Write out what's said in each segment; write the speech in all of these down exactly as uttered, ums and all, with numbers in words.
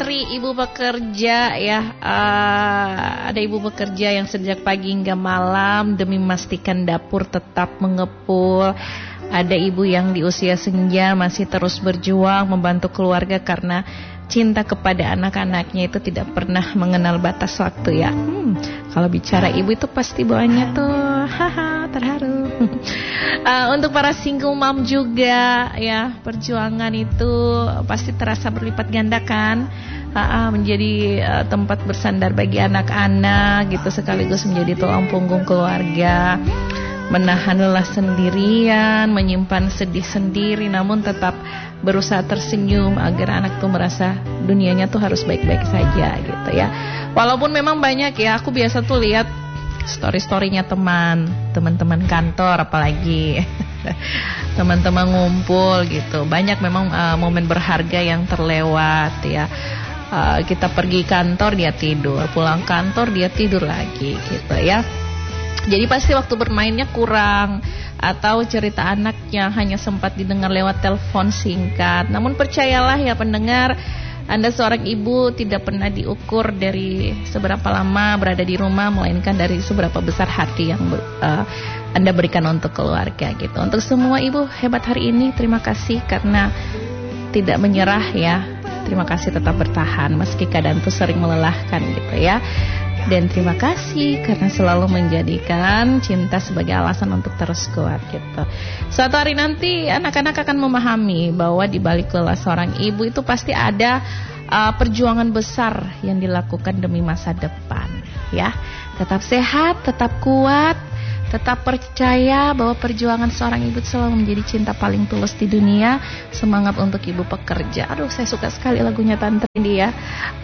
hari ibu pekerja ya, uh, ada ibu bekerja yang sejak pagi hingga malam demi memastikan dapur tetap mengepul. Ada ibu yang di usia senja masih terus berjuang membantu keluarga karena cinta kepada anak-anaknya itu tidak pernah mengenal batas waktu ya. Hmm, kalau bicara ibu itu pasti bawaannya tuh haha terharu. uh, untuk para single mom juga ya, perjuangan itu pasti terasa berlipat ganda kan. Uh, menjadi uh, tempat bersandar bagi anak-anak gitu, sekaligus menjadi tulang punggung keluarga. Menahan lelah sendirian, menyimpan sedih sendiri, namun tetap berusaha tersenyum agar anak tuh merasa dunianya tuh harus baik-baik saja gitu ya. Walaupun memang banyak ya, aku biasa tuh lihat story-storynya teman, teman-teman kantor apalagi teman-teman ngumpul gitu. Banyak memang uh, momen berharga yang terlewat ya. Uh, kita pergi kantor dia tidur, pulang kantor dia tidur lagi gitu ya. Jadi pasti waktu bermainnya kurang, atau cerita anaknya hanya sempat didengar lewat telepon singkat. Namun percayalah ya pendengar, Anda seorang ibu tidak pernah diukur dari seberapa lama berada di rumah, melainkan dari seberapa besar hati yang uh, Anda berikan untuk keluarga gitu. Untuk semua ibu hebat hari ini, terima kasih karena tidak menyerah ya. Terima kasih tetap bertahan meski keadaan itu sering melelahkan gitu ya. Dan terima kasih karena selalu menjadikan cinta sebagai alasan untuk terus kuat gitu. Suatu hari nanti anak-anak akan memahami bahwa di balik lelah seorang ibu itu pasti ada uh, perjuangan besar yang dilakukan demi masa depan ya. Tetap sehat, tetap kuat, tetap percaya bahwa perjuangan seorang ibu selalu menjadi cinta paling tulus di dunia. Semangat untuk ibu pekerja. Aduh, saya suka sekali lagunya Tante Indi ya.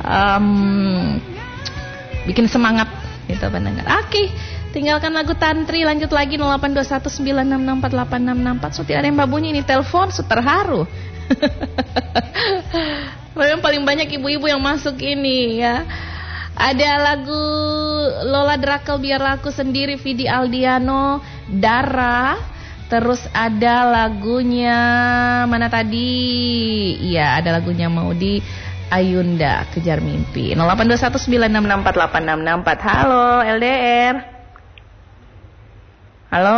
Um, bikin semangat gitu pendengar. Oke, tinggalkan lagu Tantri, lanjut lagi nol delapan dua satu sembilan enam enam empat delapan enam enam empat. So tidak ada yang babunyi ini telepon, so terharu. Yang paling banyak ibu-ibu yang masuk ini ya. Ada lagu Lola Drakel Biarlah Aku Sendiri, Vidi Aldiano, Dara. Terus ada lagunya mana tadi? Iya, ada lagunya Maudi Ayunda Kejar Mimpi. nol delapan dua satu sembilan enam enam empat delapan enam enam empat. Halo L D R. Halo?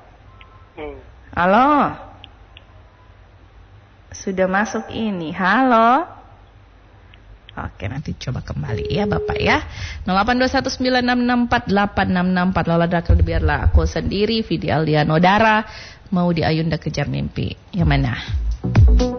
Halo? Sudah masuk ini. Halo? Oke, nanti coba kembali ya Bapak ya. nol delapan dua satu sembilan enam enam empat delapan enam enam empat. Lola Drakel Biarlah Aku Sendiri, Vidi Aldiano, Dara, Mau di Ayunda Kejar Mimpi. Yang mana?